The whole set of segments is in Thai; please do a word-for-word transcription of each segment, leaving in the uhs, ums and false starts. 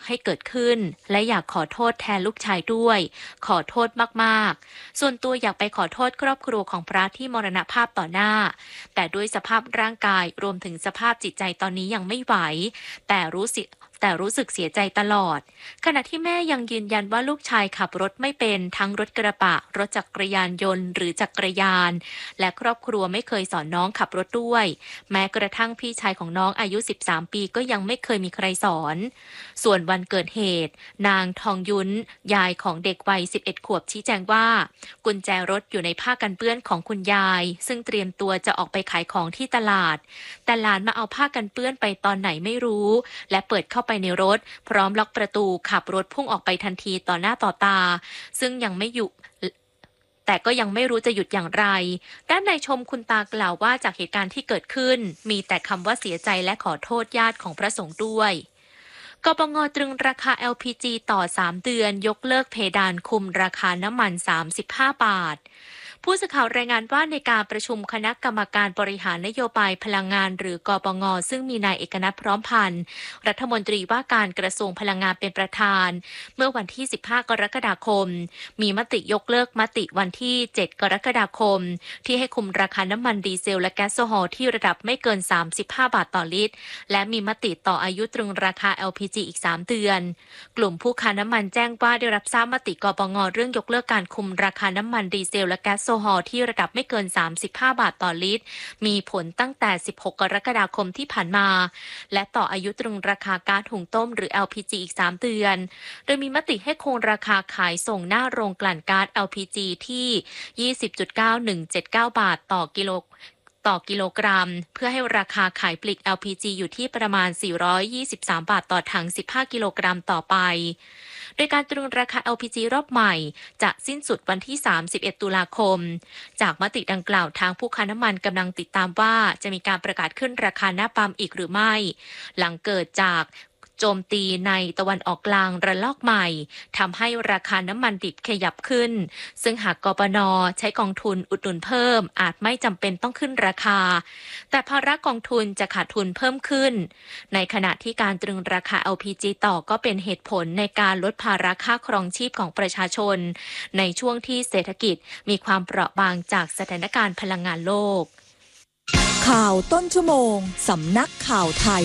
ให้เกิดขึ้นและอยากขอโทษแทนลูกชายด้วยขอโทษมากๆส่วนตัวอยากไปขอโทษครอบครัวของพระที่มรณภาพต่อหน้าแต่ด้วยสภาพร่างกายรวมถึงสภาพจิตใจตอนนี้ยังไม่ไหวแต่รู้สึกแต่รู้สึกเสียใจตลอดขณะที่แม่ยังยืนยันว่าลูกชายขับรถไม่เป็นทั้งรถกระบะรถจักรยานยนต์หรือจักรยานและครอบครัวไม่เคยสอนน้องขับรถด้วยแม้กระทั่งพี่ชายของน้องอายุสิบสามปีก็ยังไม่เคยมีใครสอนส่วนวันเกิดเหตุนางทองยุ้นยายของเด็กวัยสิบเอ็ดขวบชี้แจงว่ากุญแจรถอยู่ในผ้ากันเปื้อนของคุณยายซึ่งเตรียมตัวจะออกไปขายของที่ตลาดแต่หลานมาเอาผ้ากันเปื้อนไปตอนไหนไม่รู้และเปิดเข้าไปในรถพร้อมล็อกประตูขับรถพุ่งออกไปทันทีต่อหน้าต่อตาซึ่งยังไม่อยู่แต่ก็ยังไม่รู้จะหยุดอย่างไรด้านนายชมคุณตากล่าวว่าจากเหตุการณ์ที่เกิดขึ้นมีแต่คำว่าเสียใจและขอโทษญาติของพระสงฆ์ด้วยกปง.ตรึงราคา แอล พี จี ต่อสามเดือนยกเลิกเพดานคุมราคาน้ำมันสามสิบห้าบาทผู้สื่อข่าวรายงานว่าในการประชุมคณะกรรมการบริหารนโยบายพลังงานหรือกปง.ซึ่งมีนายเอกนัทพร้อมพันธ์รัฐมนตรีว่าการกระทรวงพลังงานเป็นประธานเมื่อวันที่สิบห้ากรกฎาคมมีมติยกเลิกมติวันที่เจ็ดกรกฎาคมที่ให้คุมราคาน้ำมันดีเซลและแก๊สโซฮอล์ที่ระดับไม่เกินสามสิบห้าบาทต่อลิตรและมีมติต่ออายุตรึงราคา แอล พี จี อีกสามเดือนกลุ่มผู้ค้าน้ำมันแจ้งว่าได้รับทราบมติกปง.เรื่องยกเลิกการคุมราคาน้ำมันดีเซลและแก๊สโซฮอล์ที่ระดับไม่เกินสามสิบห้าบาทต่อลิตรมีผลตั้งแต่สิบหกกรกฎาคมที่ผ่านมาและต่ออายุตรึงราคาก๊าซหุงต้มหรือ แอล พี จี อีกสามเดือนโดยมีมติให้คงราคาขายส่งหน้าโรงกลั่นก๊าซ แอล พี จี ที่ ยี่สิบจุดเก้าหนึ่งเจ็ดเก้า บาทต่อกิโลต่อกิโลกรัมเพื่อให้ราคาขายปลีก แอล พี จี อยู่ที่ประมาณสี่ร้อยยี่สิบสามบาทต่อถังสิบห้ากิโลกรัมต่อไปโดยการตรึงราคา แอล พี จี รอบใหม่จะสิ้นสุดวันที่สามสิบเอ็ดตุลาคมจากมติดังกล่าวทางผู้ค้าน้ำมันกำลังติดตามว่าจะมีการประกาศขึ้นราคาหน้าปั๊มอีกหรือไม่หลังเกิดจากโจมตีในตะวันออกกลางระลอกใหม่ทำให้ราคาน้ำมันดิบขยับขึ้นซึ่งหากกปน.ใช้กองทุนอุดหนุนเพิ่มอาจไม่จำเป็นต้องขึ้นราคาแต่ภาระกองทุนจะขาดทุนเพิ่มขึ้นในขณะที่การตรึงราคา แอล พี จี ต่อก็เป็นเหตุผลในการลดภาระค่าครองชีพของประชาชนในช่วงที่เศรษฐกิจมีความเปราะบางจากสถานการณ์พลังงานโลกข่าวต้นชั่วโมงสำนักข่าวไทย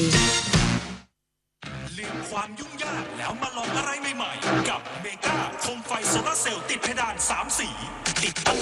ลืมความยุ่งยากแล้วมาลองอะไรใหม่ๆกับเมกาโคมไฟโซลาร์เซลล์ติดเพดานสามสีติดตั้ง